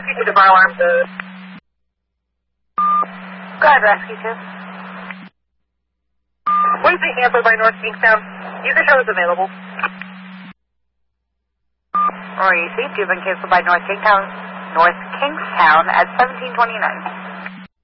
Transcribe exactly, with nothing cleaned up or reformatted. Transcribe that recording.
rescue to the fire alarm. Go ahead, rescue two. Please be canceled by North Kingstown. User show is available. Received. You've been canceled by North Kingstown. North Kingstown at seventeen twenty-nine.